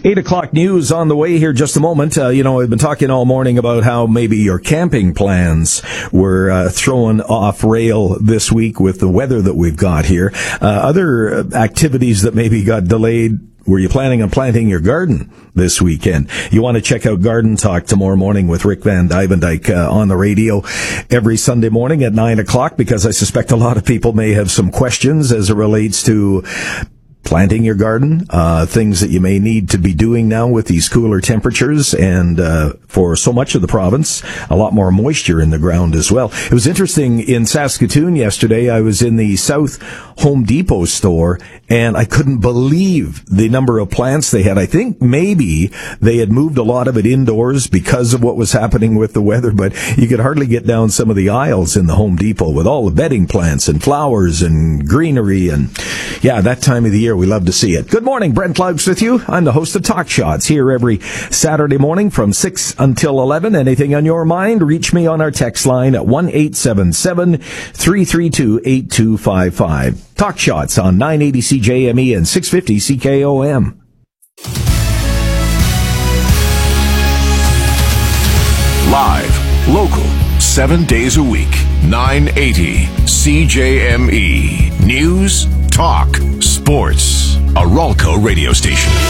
8 o'clock news on the way here just a moment. I've been talking all morning about how maybe your camping plans were thrown off rail this week with the weather that we've got here. Other activities that maybe got delayed. Were you planning on planting your garden this weekend? You want to check out Garden Talk tomorrow morning with Rick Van Duyvendyk on the radio every Sunday morning at 9 o'clock, because I suspect a lot of people may have some questions as it relates to planting your garden, things that you may need to be doing now with these cooler temperatures, and for so much of the province, a lot more moisture in the ground as well. It was interesting in Saskatoon yesterday. I was in the South Home Depot store, and I couldn't believe the number of plants they had. I think maybe they had moved a lot of it indoors because of what was happening with the weather, but you could hardly get down some of the aisles in the Home Depot with all the bedding plants and flowers and greenery, and that time of the year, we love to see it. Good morning, Brent Clouds with you. I'm the host of Talk Shots here every Saturday morning from 6 until 11. Anything on your mind, reach me on our text line at 1-877-332-8255. Talk Shots on 980 CJME and 650 CKOM. Live, local, 7 days a week, 980 CJME. News, talk, sports. A Ralco radio station.